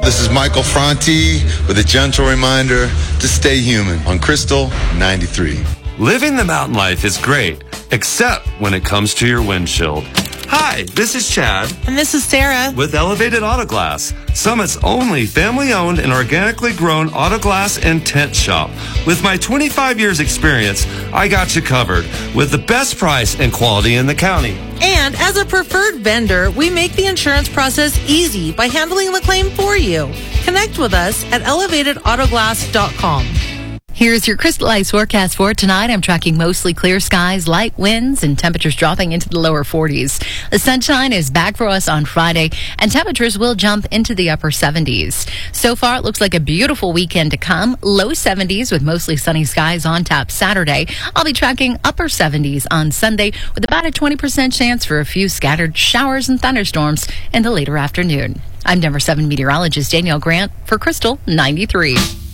This is Michael Franti with a gentle reminder to stay human on Crystal 93. Living the mountain life is great, except when it comes to your windshield. Hi, this is Chad. And this is Sarah. With Elevated Auto Glass, Summit's only family-owned and organically grown auto glass and tint shop. With my 25 years experience, I got you covered with the best price and quality in the county. And as a preferred vendor, we make the insurance process easy by handling the claim for you. Connect with us at elevatedautoglass.com. Here's your Crystal Ice forecast for tonight. I'm tracking mostly clear skies, light winds, and temperatures dropping into the lower 40s. The sunshine is back for us on Friday, and temperatures will jump into the upper 70s. So far, it looks like a beautiful weekend to come. Low 70s with mostly sunny skies on tap Saturday. I'll be tracking upper 70s on Sunday with about a 20% chance for a few scattered showers and thunderstorms in the later afternoon. I'm Denver 7 meteorologist Danielle Grant for Crystal 93.